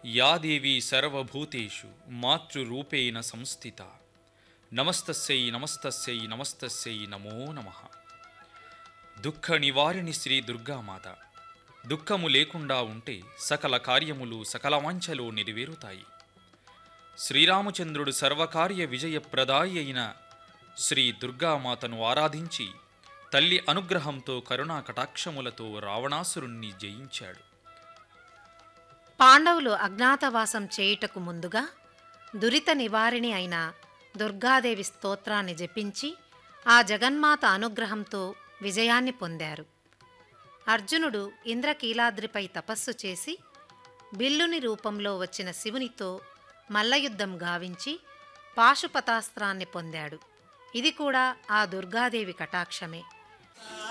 Yeah దేవీ సర్వభూతేషు మాతృరూపేణ సంస్థిత. నమస్తస్యై నమస్తస్యై నమస్తస్యై నమో నమః. దుఃఖ నివారిణి శ్రీ దుర్గామాత. దుఃఖము లేకుండా ఉంటే సకల కార్యములు సకల వాంఛలు నెరవేరుతాయి. శ్రీరామచంద్రుడు సర్వకార్య విజయప్రదాయి అయిన శ్రీ దుర్గామాతను ఆరాధించి తల్లి అనుగ్రహంతో కరుణా కటాక్షములతో రావణాసురుణ్ణి జయించాడు. పాండవులు అజ్ఞాతవాసం చేయుటకు ముందుగా దురిత నివారిణి అయిన దుర్గాదేవి స్తోత్రాన్ని జపించి ఆ జగన్మాత అనుగ్రహంతో విజయాన్ని పొందారు. అర్జునుడు ఇంద్రకీలాద్రిపై తపస్సు చేసి బిల్లుని రూపంలో వచ్చిన శివునితో మల్లయుద్ధం గావించి పాశుపతాస్త్రాన్ని పొందాడు. ఇది కూడా ఆ దుర్గాదేవి కటాక్షమే.